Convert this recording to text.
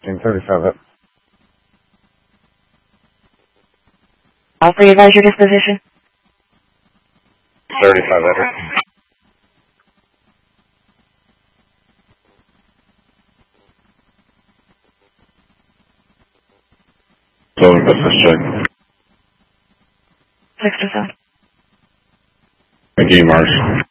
35 up. All three advise your disposition. 35 Edward. Southern business check. 6 to 7. Thank you, Mars.